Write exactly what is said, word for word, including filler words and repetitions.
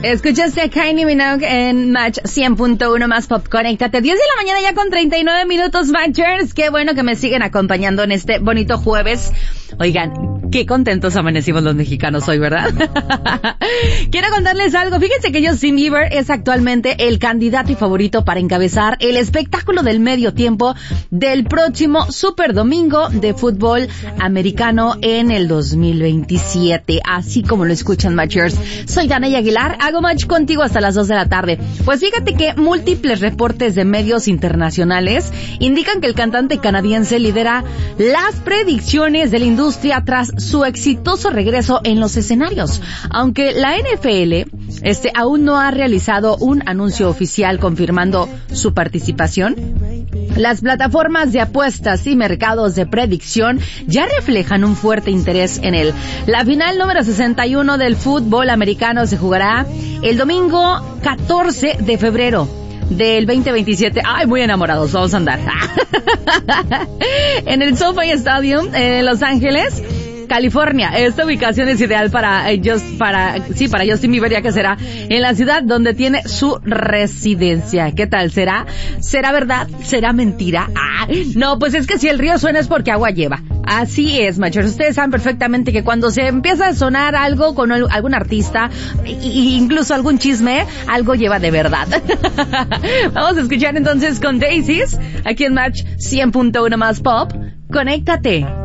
Escuchaste a Kylie Minogue en Match cien punto uno más Pop. Conéctate. diez de la mañana ya con treinta y nueve minutos, Matchers. Qué bueno que me siguen acompañando en este bonito jueves. Oigan, qué contentos amanecimos los mexicanos hoy, ¿verdad? Quiero contarles algo. Fíjense que Justin Bieber es actualmente el candidato y favorito para encabezar el espectáculo del medio tiempo del próximo Super Domingo de fútbol americano en el dos mil veintisiete. Así como lo escuchan, Matchers. Soy Danay Aguilar. Hago match contigo hasta las dos de la tarde. Pues fíjate que múltiples reportes de medios internacionales indican que el cantante canadiense lidera las predicciones de la industria tras su exitoso regreso en los escenarios. Aunque la N F L este aún no ha realizado un anuncio oficial confirmando su participación, las plataformas de apuestas y mercados de predicción ya reflejan un fuerte interés en él. La final número sesenta y uno del fútbol americano se jugará el domingo catorce de febrero del veinte veintisiete. Ay, muy enamorados, vamos a andar. En el SoFi Stadium en Los Ángeles, California. Esta ubicación es ideal para eh, just, para sí, para Justin Bieber, ya que será en la ciudad donde tiene su residencia. ¿Qué tal? ¿Será? ¿Será verdad? ¿Será mentira? Ah, no, pues es que si el río suena es porque agua lleva. Así es, machos. Ustedes saben perfectamente que cuando se empieza a sonar algo con algún artista, e incluso algún chisme, algo lleva de verdad. Vamos a escuchar entonces con Daisies, aquí en Match cien punto uno más Pop. Conéctate.